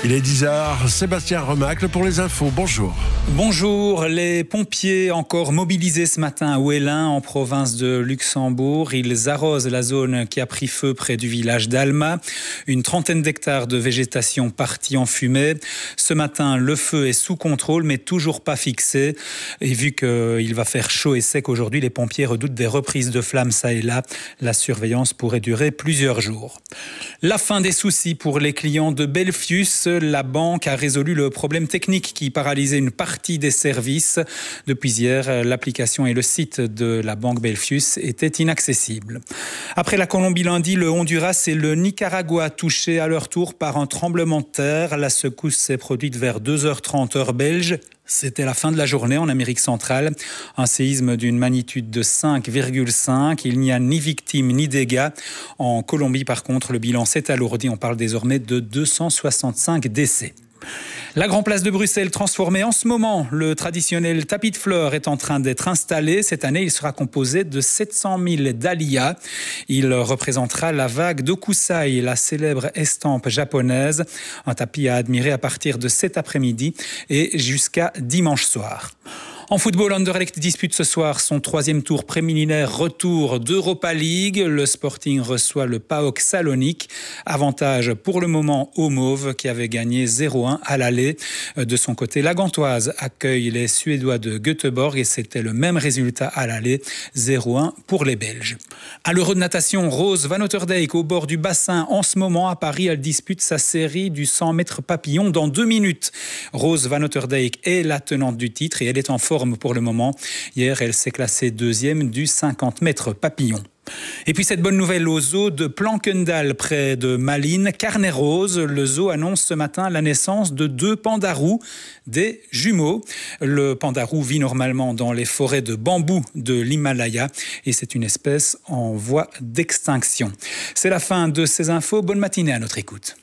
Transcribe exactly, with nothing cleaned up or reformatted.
Il est dix heures, Sébastien Remacle pour les infos. Bonjour. Bonjour, les pompiers encore mobilisés ce matin à Ouélin, en province de Luxembourg. Ils arrosent la zone qui a pris feu près du village d'Alma. Une trentaine d'hectares de végétation partie en fumée. Ce matin, le feu est sous contrôle, mais toujours pas fixé. Et vu qu'il va faire chaud et sec aujourd'hui, les pompiers redoutent des reprises de flammes ça et là. La surveillance pourrait durer plusieurs jours. La fin des soucis pour les clients de Belfius. La banque a résolu le problème technique qui paralysait une partie des services. Depuis hier, l'application et le site de la banque Belfius étaient inaccessibles. Après la Colombie lundi, le Honduras et le Nicaragua touchés à leur tour par un tremblement de terre. La secousse s'est produite vers deux heures trente heure belge. C'était la fin de la journée en Amérique centrale. Un séisme d'une magnitude de cinq virgule cinq. Il n'y a ni victimes ni dégâts. En Colombie, par contre, le bilan s'est alourdi. On parle désormais de deux cent soixante-cinq décès. La Grand Place de Bruxelles transformée en ce moment. Le traditionnel tapis de fleurs est en train d'être installé. Cette année, il sera composé de sept cent mille dahlias. Il représentera la vague d'Okusai, la célèbre estampe japonaise. Un tapis à admirer à partir de cet après-midi et jusqu'à dimanche soir. En football, Anderlecht dispute ce soir son troisième tour préliminaire retour d'Europa League. Le Sporting reçoit le PAOK Salonique. Avantage pour le moment aux Mauves qui avait gagné zéro un à l'aller. De son côté, la Gantoise accueille les Suédois de Göteborg et c'était le même résultat à l'aller, zéro un pour les Belges. À l'Euro de natation, Rose Van Otterdijk au bord du bassin en ce moment à Paris. Elle dispute sa série du cent mètres papillon dans deux minutes. Rose Van Otterdijk est la tenante du titre et elle est en forme pour le moment. Hier, elle s'est classée deuxième du cinquante mètres papillon. Et puis cette bonne nouvelle au zoo de Plankendal près de Malines, Carnet Rose. Le zoo annonce ce matin la naissance de deux pandarous, des jumeaux. Le pandarou vit normalement dans les forêts de bambou de l'Himalaya et c'est une espèce en voie d'extinction. C'est la fin de ces infos. Bonne matinée à notre écoute.